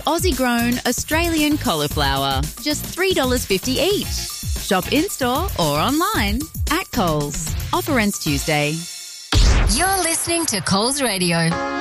Aussie grown Australian cauliflower, just $3.50 each. Shop in-store or online at Coles. Offer ends Tuesday. You're listening to Coles Radio.